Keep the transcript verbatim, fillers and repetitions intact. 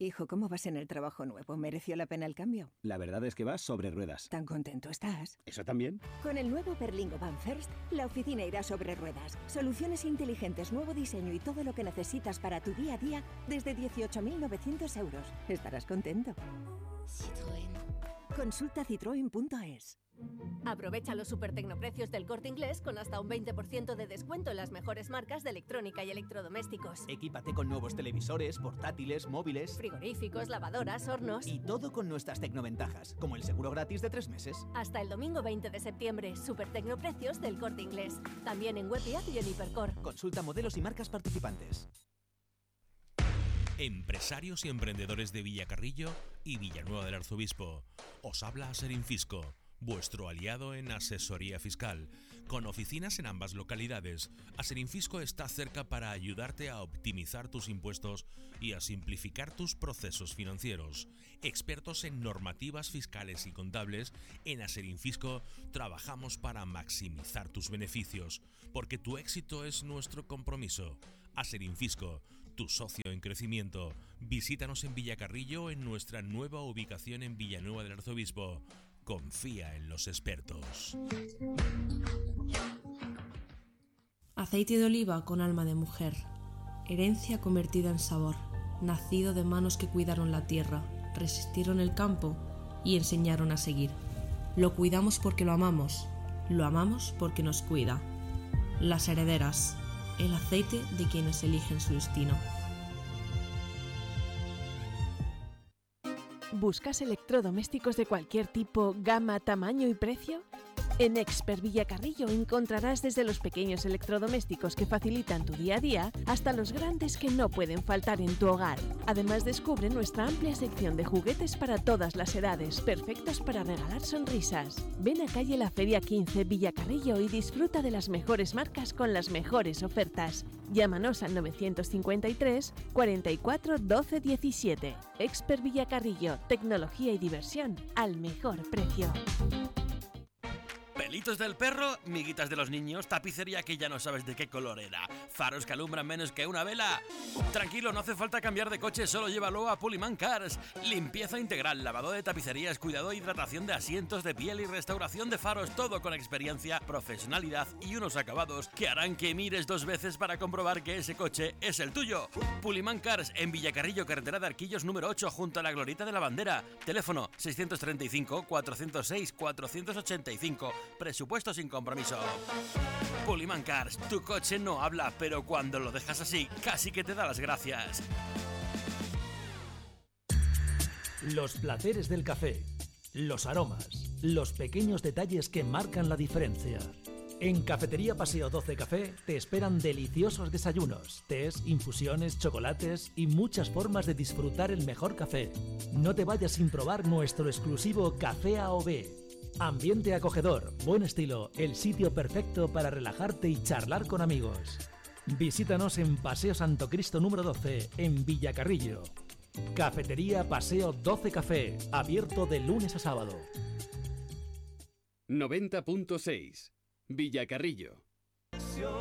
Hijo, ¿cómo vas en el trabajo nuevo? ¿Mereció la pena el cambio? La verdad es que vas sobre ruedas. ¿Tan contento estás? ¿Eso también? Con el nuevo Berlingo Van First, la oficina irá sobre ruedas. Soluciones inteligentes, nuevo diseño y todo lo que necesitas para tu día a día desde dieciocho mil novecientos euros. Estarás contento. Citroën. Consulta citroen punto es. Aprovecha los super tecnoprecios del Corte Inglés con hasta un veinte por ciento de descuento en las mejores marcas de electrónica y electrodomésticos. Equípate con nuevos televisores, portátiles, móviles, frigoríficos, lavadoras, hornos. Y todo con nuestras tecnoventajas, como el seguro gratis de tres meses. Hasta el domingo veinte de septiembre, super tecnoprecios del Corte Inglés. También en web y app y en Hipercor. Consulta modelos y marcas participantes. Empresarios y emprendedores de Villacarrillo y Villanueva del Arzobispo. Os habla Aserinfisco, vuestro aliado en asesoría fiscal. Con oficinas en ambas localidades, Aserinfisco está cerca para ayudarte a optimizar tus impuestos y a simplificar tus procesos financieros. Expertos en normativas fiscales y contables, en Aserinfisco trabajamos para maximizar tus beneficios, porque tu éxito es nuestro compromiso. Aserinfisco, tu socio en crecimiento. Visítanos en Villacarrillo en nuestra nueva ubicación en Villanueva del Arzobispo. Confía en los expertos. Aceite de oliva con alma de mujer. Herencia convertida en sabor. Nacido de manos que cuidaron la tierra, resistieron el campo y enseñaron a seguir. Lo cuidamos porque lo amamos. Lo amamos porque nos cuida. Las herederas. El aceite de quienes eligen su destino. ¿Buscas electrodomésticos de cualquier tipo, gama, tamaño y precio? En Expert Villacarrillo encontrarás desde los pequeños electrodomésticos que facilitan tu día a día hasta los grandes que no pueden faltar en tu hogar. Además, descubre nuestra amplia sección de juguetes para todas las edades, perfectos para regalar sonrisas. Ven a calle La Feria quince Villacarrillo y disfruta de las mejores marcas con las mejores ofertas. Llámanos al novecientos cincuenta y tres, cuarenta y cuatro, doce, diecisiete. Expert Villacarrillo, tecnología y diversión al mejor precio. Pelitos del perro, miguitas de los niños, tapicería que ya no sabes de qué color era, faros que alumbran menos que una vela. Tranquilo, no hace falta cambiar de coche, solo llévalo a Pullman Cars. Limpieza integral, lavado de tapicerías, cuidado e hidratación de asientos de piel y restauración de faros, todo con experiencia, profesionalidad y unos acabados que harán que mires dos veces para comprobar que ese coche es el tuyo. Pullman Cars en Villacarrillo, carretera de Arquillos número ocho, junto a la Glorieta de la Bandera. Teléfono seiscientos treinta y cinco, cuatrocientos seis, cuatrocientos ochenta y cinco. Presupuesto sin compromiso. Pullman Cars, tu coche no habla, pero cuando lo dejas así, casi que te da las gracias. Los placeres del café, los aromas, los pequeños detalles que marcan la diferencia. En Cafetería Paseo doce Café te esperan deliciosos desayunos, tés, infusiones, chocolates y muchas formas de disfrutar el mejor café. No te vayas sin probar nuestro exclusivo Café A O B. Ambiente acogedor, buen estilo, el sitio perfecto para relajarte y charlar con amigos. Visítanos en Paseo Santo Cristo número doce, en Villacarrillo. Cafetería Paseo doce Café, abierto de lunes a sábado. noventa punto seis, Villacarrillo.